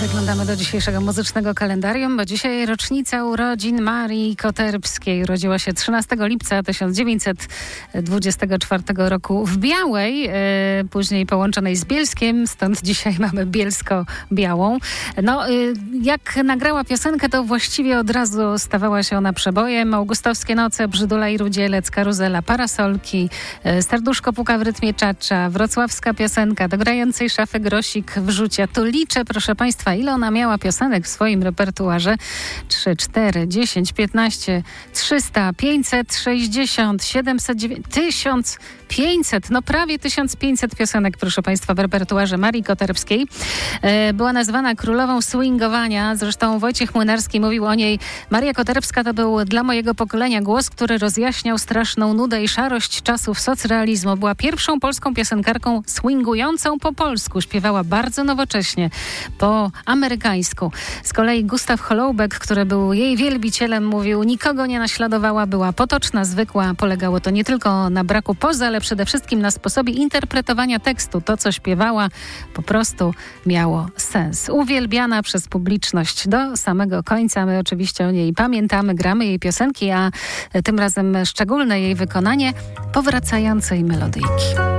Zaglądamy do dzisiejszego muzycznego kalendarium, bo dzisiaj rocznica urodzin Marii Koterbskiej. Urodziła się 13 lipca 1924 roku w Białej, później połączonej z Bielskiem, stąd dzisiaj mamy Bielsko-Białą. Jak nagrała piosenkę, to właściwie od razu stawała się ona przebojem. Augustowskie noce, Brzydula i Rudzielec, Karuzela, Parasolki, Serduszko puka w rytmie czacza, wrocławska piosenka, do grającej szafy grosik wrzucia. Tu liczę, proszę Państwa, ile ona miała piosenek w swoim repertuarze. 3, 4, 10, 15, 300, 500, 60, 700, 1500, prawie 1500 piosenek, proszę Państwa, w repertuarze Marii Koterbskiej. Była nazwana królową swingowania. Zresztą Wojciech Młynarski mówił o niej: Maria Koterbska to był dla mojego pokolenia głos, który rozjaśniał straszną nudę i szarość czasów socrealizmu. Była pierwszą polską piosenkarką swingującą po polsku. Śpiewała bardzo nowocześnie, po amerykańsku. Z kolei Gustaw Holoubek, który był jej wielbicielem, mówił: nikogo nie naśladowała, była potoczna, zwykła. Polegało to nie tylko na braku pozy, ale przede wszystkim na sposobie interpretowania tekstu. To, co śpiewała, po prostu miało sens. Uwielbiana przez publiczność do samego końca. My oczywiście o niej pamiętamy, gramy jej piosenki, a tym razem szczególne jej wykonanie powracającej melodyjki.